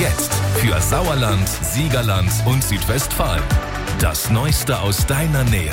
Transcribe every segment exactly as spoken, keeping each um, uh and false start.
Jetzt für Sauerland, Siegerland und Südwestfalen. Das Neueste aus deiner Nähe.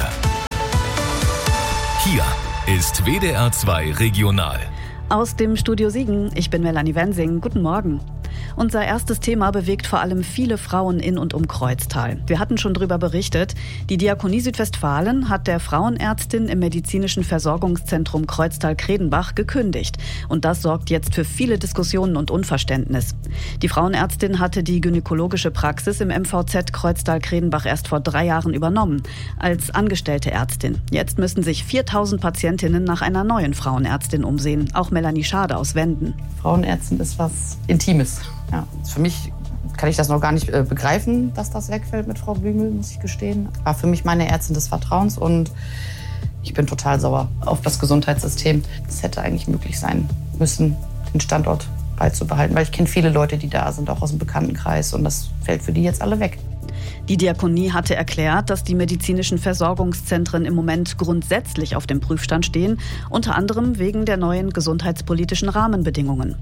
Hier ist W D R zwei Regional. Aus dem Studio Siegen, ich bin Melanie Wensing. Guten Morgen. Unser erstes Thema bewegt vor allem viele Frauen in und um Kreuztal. Wir hatten schon darüber berichtet. Die Diakonie Südwestfalen hat der Frauenärztin im medizinischen Versorgungszentrum Kreuztal-Kredenbach gekündigt. Und das sorgt jetzt für viele Diskussionen und Unverständnis. Die Frauenärztin hatte die gynäkologische Praxis im M V Z Kreuztal-Kredenbach erst vor drei Jahren übernommen, als angestellte Ärztin. Jetzt müssen sich viertausend Patientinnen nach einer neuen Frauenärztin umsehen. Auch Melanie Schade aus Wenden. Frauenärztin ist was Intimes. Ja, für mich kann ich das noch gar nicht äh, begreifen, dass das wegfällt mit Frau Blümel, muss ich gestehen. War für mich meine Ärztin des Vertrauens und ich bin total sauer auf das Gesundheitssystem. Es hätte eigentlich möglich sein müssen, den Standort beizubehalten, weil ich kenne viele Leute, die da sind, auch aus dem Bekanntenkreis, und das fällt für die jetzt alle weg. Die Diakonie hatte erklärt, dass die medizinischen Versorgungszentren im Moment grundsätzlich auf dem Prüfstand stehen, unter anderem wegen der neuen gesundheitspolitischen Rahmenbedingungen.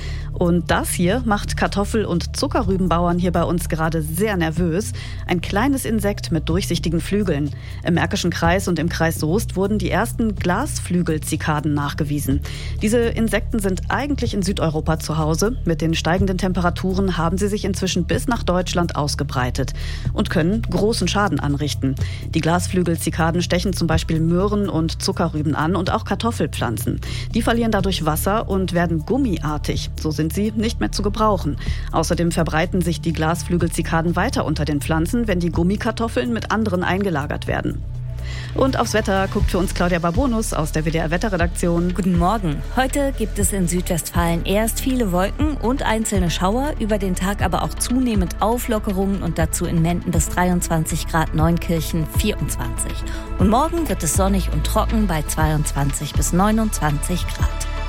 Und das hier macht Kartoffel- und Zuckerrübenbauern hier bei uns gerade sehr nervös. Ein kleines Insekt mit durchsichtigen Flügeln. Im Märkischen Kreis und im Kreis Soest wurden die ersten Glasflügelzikaden nachgewiesen. Diese Insekten sind eigentlich in Südeuropa zu Hause. Mit den steigenden Temperaturen haben sie sich inzwischen bis nach Deutschland ausgebreitet und können großen Schaden anrichten. Die Glasflügelzikaden stechen zum Beispiel Möhren und Zuckerrüben an und auch Kartoffelpflanzen. Die verlieren dadurch Wasser und werden gummiartig. So sind sie nicht mehr zu gebrauchen. Außerdem verbreiten sich die Glasflügelzikaden weiter unter den Pflanzen, wenn die Gummikartoffeln mit anderen eingelagert werden. Und aufs Wetter guckt für uns Claudia Barbonus aus der W D R-Wetterredaktion. Guten Morgen. Heute gibt es in Südwestfalen erst viele Wolken und einzelne Schauer, über den Tag aber auch zunehmend Auflockerungen und dazu in Menden bis dreiundzwanzig Grad, Neunkirchen vierundzwanzig. Und morgen wird es sonnig und trocken bei zweiundzwanzig bis neunundzwanzig Grad.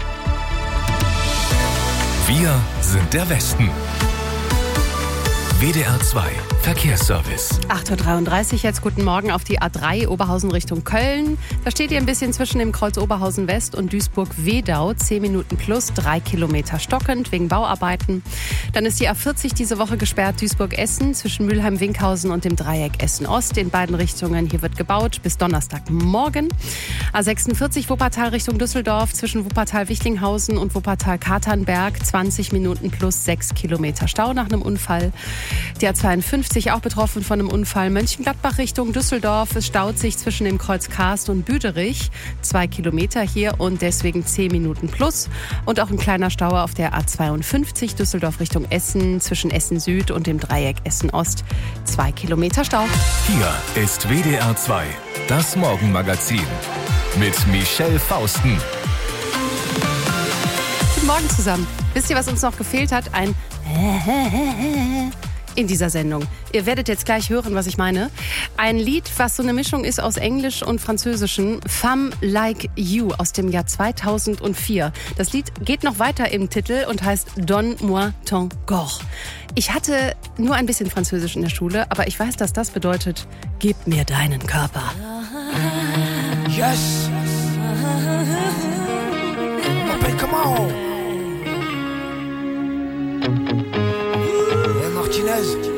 Wir sind der Westen. W D R zwei Verkehrsservice. acht Uhr dreiunddreißig jetzt, guten Morgen auf die A drei Oberhausen Richtung Köln. Da steht ihr ein bisschen zwischen dem Kreuz Oberhausen West und Duisburg-Wedau. zehn Minuten plus, drei Kilometer stockend wegen Bauarbeiten. Dann ist die A vierzig diese Woche gesperrt, Duisburg-Essen zwischen Mülheim-Winkhausen und dem Dreieck Essen-Ost. In beiden Richtungen, hier wird gebaut bis Donnerstagmorgen. A sechsundvierzig Wuppertal Richtung Düsseldorf zwischen Wuppertal-Wichlinghausen und Wuppertal-Katernberg. zwanzig Minuten plus, sechs Kilometer Stau nach einem Unfall. Die A zweiundfünfzig auch betroffen von einem Unfall. Mönchengladbach Richtung Düsseldorf. Es staut sich zwischen dem Kreuz Karst und Büderich. Zwei Kilometer hier und deswegen zehn Minuten plus. Und auch ein kleiner Stau auf der A zweiundfünfzig Düsseldorf Richtung Essen zwischen Essen Süd und dem Dreieck Essen Ost. Zwei Kilometer Stau. Hier ist W D R zwei, das Morgenmagazin mit Michelle Fausten. Guten Morgen zusammen. Wisst ihr, was uns noch gefehlt hat? Ein in dieser Sendung. Ihr werdet jetzt gleich hören, was ich meine. Ein Lied, was so eine Mischung ist aus Englisch und Französischem. Femme Like You aus dem Jahr zweitausendvier. Das Lied geht noch weiter im Titel und heißt Donne-moi ton corps. Ich hatte nur ein bisschen Französisch in der Schule, aber ich weiß, dass das bedeutet, gib mir deinen Körper. Yes. M'appelle comment? Martinez.